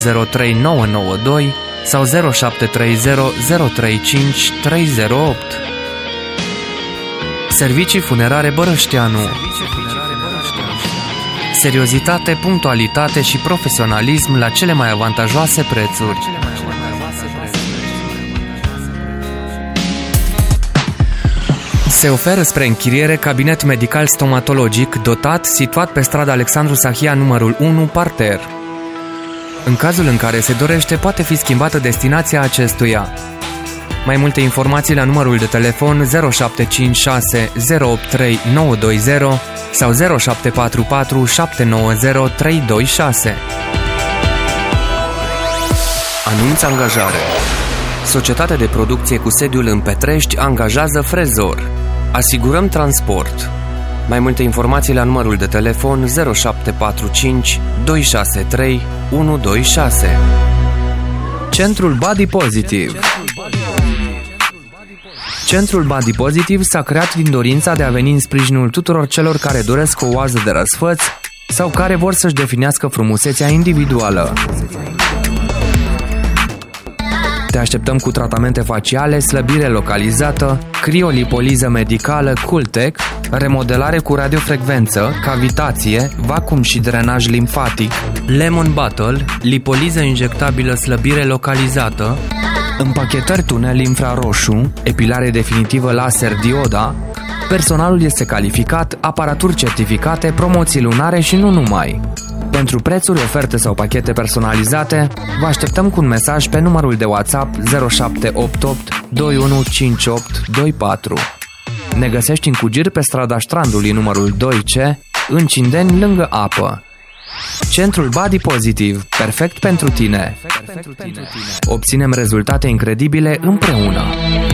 03992 sau 0730 035 308. Servicii Funerare Bărășteanu. Seriozitate, punctualitate și profesionalism la cele mai avantajoase prețuri. Se oferă spre închiriere cabinet medical stomatologic dotat, situat pe strada Alexandru Sahia numărul 1, parter. În cazul în care se dorește, poate fi schimbată destinația acestuia. Mai multe informații la numărul de telefon 0756 083 920 sau 0744 790 326. Anunț angajare. Societatea de producție cu sediul în Petrești angajează frezor. Asigurăm transport. Mai multe informații la numărul de telefon 0745 263 126. Centrul Body Positive. Centrul Body Positive s-a creat din dorința de a veni în sprijinul tuturor celor care doresc o oază de răsfăț sau care vor să-și definească frumusețea individuală. Te așteptăm cu tratamente faciale, slăbire localizată, criolipoliză medicală Cultec, remodelare cu radiofrecvență, cavitație, vacuum și drenaj limfatic, Lemon Bottle, lipoliză injectabilă, slăbire localizată, împachetări tunel infraroșu, epilare definitivă laser dioda. Personalul este calificat, aparaturi certificate, promoții lunare și nu numai. Pentru prețuri, oferte sau pachete personalizate, vă așteptăm cu un mesaj pe numărul de WhatsApp 0788 215824. Ne găsești în Cugir pe strada Strandului numărul 2C, în Cindeni, lângă apă. Centrul Body Positive, perfect pentru tine. Obținem rezultate incredibile împreună.